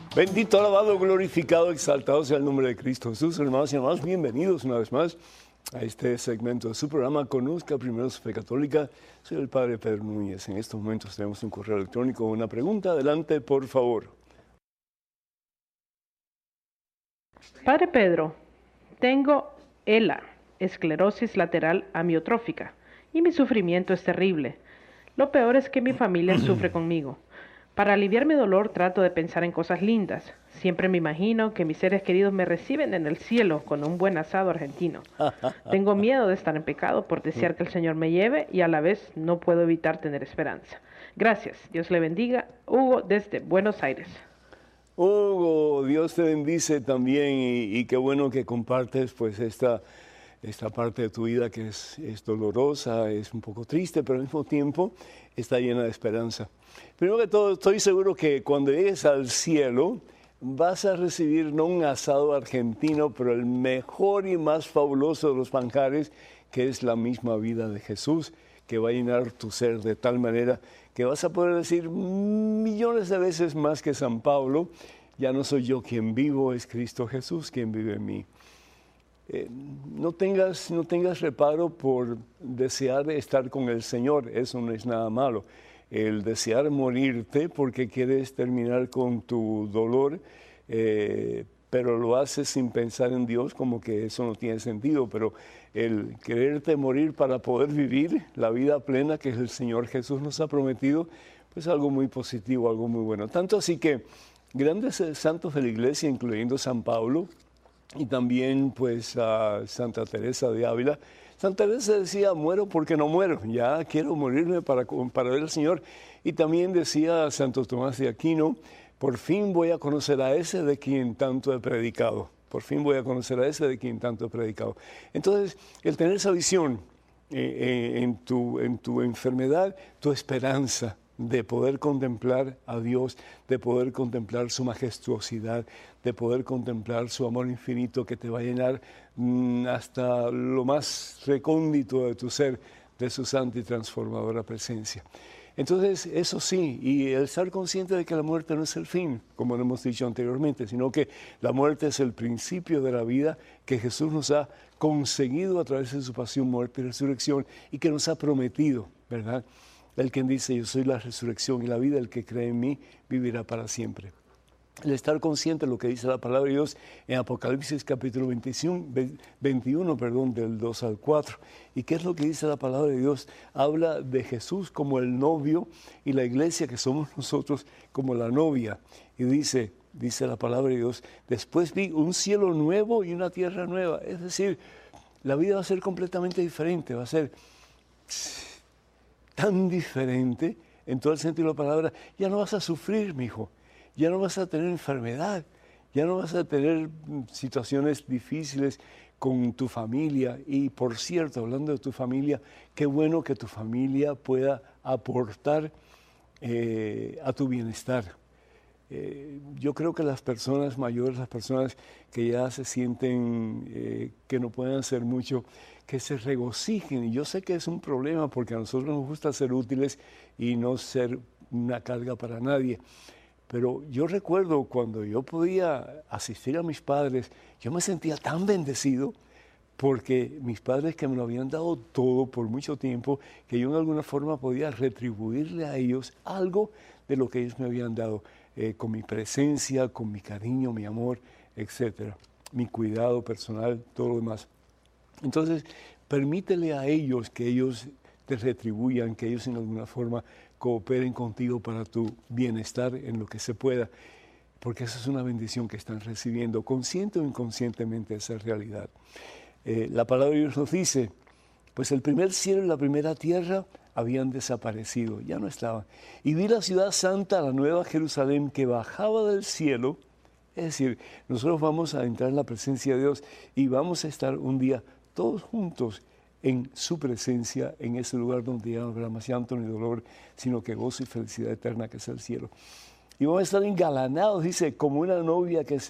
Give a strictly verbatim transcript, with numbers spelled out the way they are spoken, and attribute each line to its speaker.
Speaker 1: Bendito, alabado, glorificado, exaltado sea el nombre de Cristo Jesús. Hermanos y hermanos, bienvenidos una vez más a este segmento de su programa Conozca Primero su Fe Católica. Soy el Padre Pedro Núñez. En estos momentos tenemos un correo electrónico, una pregunta. Adelante, por favor.
Speaker 2: Padre Pedro, tengo E L A, esclerosis lateral amiotrófica, y mi sufrimiento es terrible. Lo peor es que mi familia sufre conmigo. Para aliviar mi dolor trato de pensar en cosas lindas. Siempre me imagino que mis seres queridos me reciben en el cielo con un buen asado argentino. Tengo miedo de estar en pecado por desear que el Señor me lleve y a la vez no puedo evitar tener esperanza. Gracias. Dios le bendiga. Hugo, desde Buenos Aires.
Speaker 1: Hugo, Dios te bendice también y, y qué bueno que compartes pues esta, esta parte de tu vida que es, es dolorosa, es un poco triste, pero al mismo tiempo está llena de esperanza. Primero que todo, estoy seguro que cuando llegues al cielo vas a recibir no un asado argentino, pero el mejor y más fabuloso de los manjares, que es la misma vida de Jesús, que va a llenar tu ser de tal manera que vas a poder decir millones de veces más que San Pablo: ya no soy yo quien vivo, es Cristo Jesús quien vive en mí. Eh, no tengas, no tengas reparo por desear estar con el Señor, eso no es nada malo. El desear morirte porque quieres terminar con tu dolor, eh, pero lo haces sin pensar en Dios, como que eso no tiene sentido. Pero el quererte morir para poder vivir la vida plena que el Señor Jesús nos ha prometido, pues algo muy positivo, algo muy bueno. Tanto así que grandes santos de la Iglesia, incluyendo San Pablo y también pues a Santa Teresa de Ávila. Santa Teresa decía: muero porque no muero, ya quiero morirme para, para ver al Señor. Y también decía Santo Tomás de Aquino: por fin voy a conocer a ese de quien tanto he predicado. Por fin voy a conocer a ese de quien tanto he predicado. Entonces, el tener esa visión eh, eh, en, tu, en tu enfermedad, tu esperanza de poder contemplar a Dios, de poder contemplar su majestuosidad, de poder contemplar su amor infinito que te va a llenar mmm, hasta lo más recóndito de tu ser, de su santa y transformadora presencia. Entonces, eso sí, y el estar consciente de que la muerte no es el fin, como lo hemos dicho anteriormente, sino que la muerte es el principio de la vida que Jesús nos ha conseguido a través de su pasión, muerte y resurrección, y que nos ha prometido, ¿verdad? El quien dice: yo soy la resurrección y la vida, el que cree en mí vivirá para siempre. El estar consciente de lo que dice la palabra de Dios en Apocalipsis capítulo veintiuno, perdón, del dos al cuatro. ¿Y qué es lo que dice la palabra de Dios? Habla de Jesús como el novio y la iglesia, que somos nosotros, como la novia. Y dice, dice la palabra de Dios: después vi un cielo nuevo y una tierra nueva. Es decir, la vida va a ser completamente diferente, va a ser tan diferente en todo el sentido de la palabra. Ya no vas a sufrir, mi hijo. Ya no vas a tener enfermedad, ya no vas a tener situaciones difíciles con tu familia. Y por cierto, hablando de tu familia, qué bueno que tu familia pueda aportar eh, a tu bienestar. Eh, yo creo que las personas mayores, las personas que ya se sienten eh, que no pueden hacer mucho, que se regocijen. Y yo sé que es un problema porque a nosotros nos gusta ser útiles y no ser una carga para nadie. Pero yo recuerdo cuando yo podía asistir a mis padres, yo me sentía tan bendecido porque mis padres, que me lo habían dado todo por mucho tiempo, que yo en alguna forma podía retribuirle a ellos algo de lo que ellos me habían dado, eh, con mi presencia, con mi cariño, mi amor, etcétera, mi cuidado personal, todo lo demás. Entonces, permítele a ellos que ellos te retribuyan, que ellos en alguna forma cooperen contigo para tu bienestar en lo que se pueda, porque esa es una bendición que están recibiendo, consciente o inconscientemente, esa realidad. Eh, la palabra de Dios nos dice: pues el primer cielo y la primera tierra habían desaparecido, ya no estaban. Y vi la ciudad santa, la nueva Jerusalén, que bajaba del cielo. Es decir, nosotros vamos a entrar en la presencia de Dios y vamos a estar un día todos juntos en su presencia, en ese lugar donde ya no habrá más llanto ni dolor, sino que gozo y felicidad eterna, que es el cielo. Y vamos a estar engalanados, dice, como una novia que se